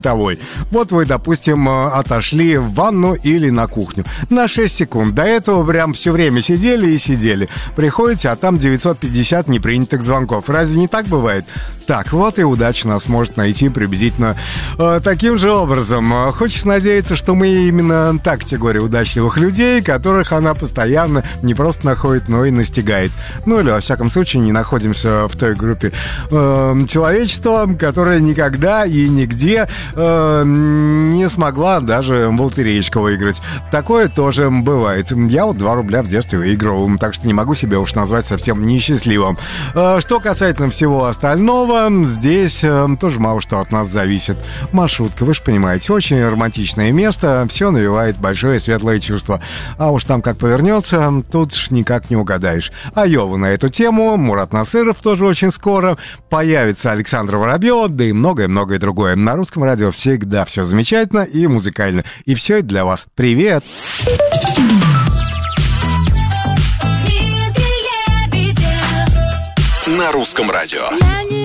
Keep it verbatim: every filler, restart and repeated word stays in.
бытовой. Вот вы, допустим, отошли в ванну или на кухню на шесть секунд. До этого прям все время сидели и сидели. Приходите, а там девятьсот пятьдесят непринятых звонков. Разве не так бывает? Так, вот и удача нас может найти приблизительно э, таким же образом. Хочется надеяться, что мы именно та категория удачливых людей, которых она постоянно не просто находит, но и настигает. Ну или, во всяком случае, не находимся в той группе э, человечества, которая никогда и нигде э, не смогла даже в лотереечку выиграть. Такое тоже бывает. Я вот два рубля в детстве выигрывал, так что не могу себя уж назвать совсем несчастливым. Э, что касательно всего остального, здесь э, тоже мало что от нас зависит. Маршрутка, вы же понимаете, очень романтичное место, все навевает большое светлое чувство. А уж там как повернется, тут ж никак не угадаешь. А Йова на эту тему, Мурат Насыров тоже очень скоро, появится Александра Воробьева, да и многое-многое другое. На Русском радио всегда все замечательно и музыкально. И все это для вас. Привет! На Русском радио. Я не